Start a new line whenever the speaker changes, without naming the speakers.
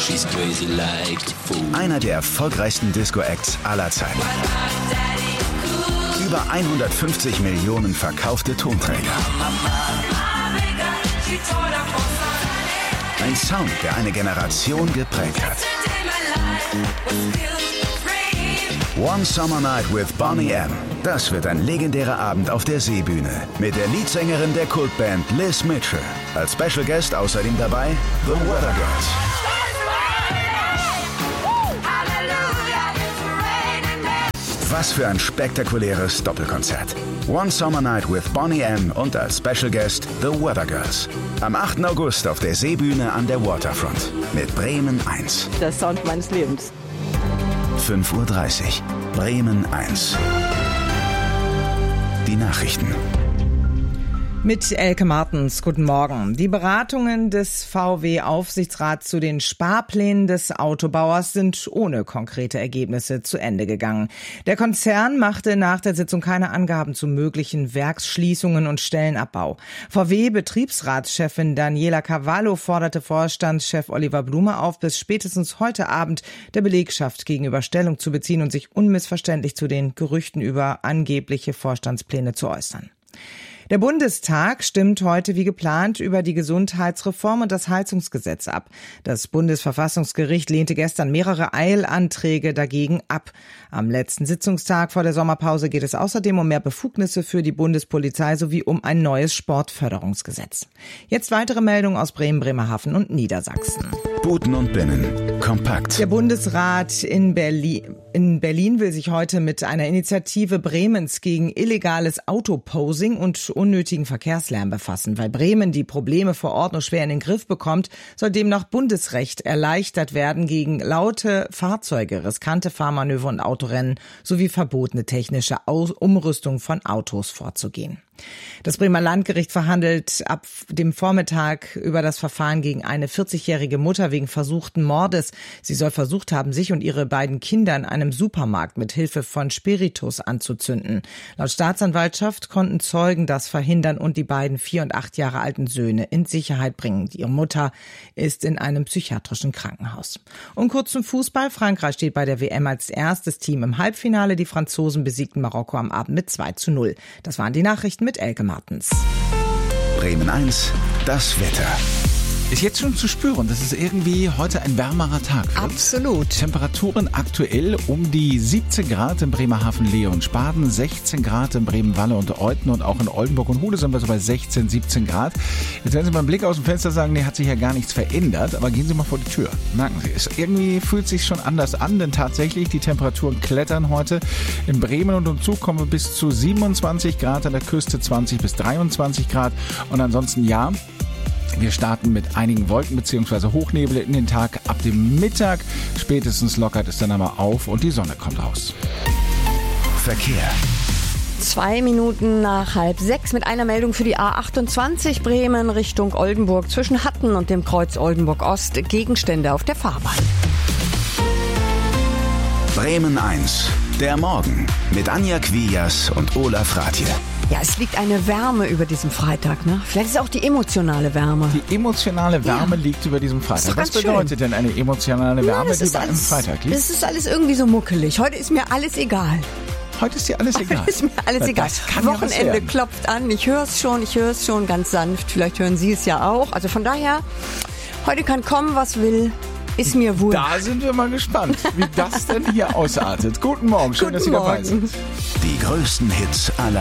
She's crazy like the fool.
Einer der erfolgreichsten Disco-Acts aller Zeiten. Über 150 Millionen verkaufte Tonträger. Ein Sound, der eine Generation geprägt hat. One Summer Night with Boney M. Das wird ein legendärer Abend auf der Seebühne mit der Leadsängerin der Kultband Liz Mitchell. Als Special Guest außerdem dabei The Weather Girls. Was für ein spektakuläres Doppelkonzert. One Summer Night with Boney M. und als Special Guest The Weather Girls. Am 8. August auf der Seebühne an der Waterfront mit Bremen 1.
Der Sound meines Lebens.
5:30 Uhr. Bremen 1. Die Nachrichten.
Mit Elke Martens, guten Morgen. Die Beratungen des VW-Aufsichtsrats zu den Sparplänen des Autobauers sind ohne konkrete Ergebnisse zu Ende gegangen. Der Konzern machte nach der Sitzung keine Angaben zu möglichen Werksschließungen und Stellenabbau. VW-Betriebsratschefin Daniela Cavallo forderte Vorstandschef Oliver Blume auf, bis spätestens heute Abend der Belegschaft gegenüber Stellung zu beziehen und sich unmissverständlich zu den Gerüchten über angebliche Vorstandspläne zu äußern. Der Bundestag stimmt heute wie geplant über die Gesundheitsreform und das Heizungsgesetz ab. Das Bundesverfassungsgericht lehnte gestern mehrere Eilanträge dagegen ab. Am letzten Sitzungstag vor der Sommerpause geht es außerdem um mehr Befugnisse für die Bundespolizei sowie um ein neues Sportförderungsgesetz. Jetzt weitere Meldungen aus Bremen, Bremerhaven und Niedersachsen.
Buten und Binnen. Kompakt.
Der Bundesrat in Berlin will sich heute mit einer Initiative Bremens gegen illegales Autoposing und unnötigen Verkehrslärm befassen. Weil Bremen die Probleme vor Ort nur schwer in den Griff bekommt, soll demnach Bundesrecht erleichtert werden, gegen laute Fahrzeuge, riskante Fahrmanöver und Autorennen sowie verbotene technische Umrüstung von Autos vorzugehen. Das Bremer Landgericht verhandelt ab dem Vormittag über das Verfahren gegen eine 40-jährige Mutter wegen versuchten Mordes. Sie soll versucht haben, sich und ihre beiden Kinder in einem Supermarkt mit Hilfe von Spiritus anzuzünden. Laut Staatsanwaltschaft konnten Zeugen das verhindern und die beiden 4 und 8 Jahre alten Söhne in Sicherheit bringen. Ihre Mutter ist in einem psychiatrischen Krankenhaus. Und kurz zum Fußball. Frankreich steht bei der WM als erstes Team im Halbfinale. Die Franzosen besiegten Marokko am Abend mit 2:0. Das waren die Nachrichten mit Elke Martens.
Bremen 1, das Wetter.
Ist jetzt schon zu spüren, dass es irgendwie heute ein wärmerer Tag wird.
Absolut.
Temperaturen aktuell um die 17 Grad in Bremerhaven, Lehe und Spaden, 16 Grad in Bremen-Walle und Euthen und auch in Oldenburg und Hude sind wir so bei 16, 17 Grad. Jetzt werden Sie beim Blick aus dem Fenster sagen, nee, hat sich ja gar nichts verändert, aber gehen Sie mal vor die Tür. Merken Sie es. Irgendwie fühlt es sich schon anders an, denn tatsächlich die Temperaturen klettern heute. In Bremen und umzu kommen wir bis zu 27 Grad, an der Küste 20 bis 23 Grad und ansonsten ja. Wir starten mit einigen Wolken bzw. Hochnebel in den Tag. Ab dem Mittag spätestens lockert es dann aber auf und die Sonne kommt raus.
Verkehr.
2 Minuten nach 5:30 mit einer Meldung für die A28 Bremen Richtung Oldenburg zwischen Hatten und dem Kreuz Oldenburg Ost. Gegenstände auf der Fahrbahn.
Bremen 1, der Morgen mit Anja Quias und Olaf Rathje.
Ja, es liegt eine Wärme über diesem Freitag, ne? Vielleicht ist es auch die emotionale Wärme.
Die emotionale Wärme liegt über diesem Freitag. Was bedeutet denn eine emotionale Wärme, die bei einem Freitag liegt?
Das ist alles irgendwie so muckelig. Heute ist mir alles egal.
Heute ist dir alles egal.
Heute ist mir alles egal. Wochenende
ja
klopft an. Ich höre es schon ganz sanft. Vielleicht hören Sie es ja auch. Also von daher, heute kann kommen, was will. Ist mir wurscht.
Da sind wir mal gespannt, wie das denn hier ausartet. Guten Morgen, schön, dass Sie dabei sind.
Die größten Hits aller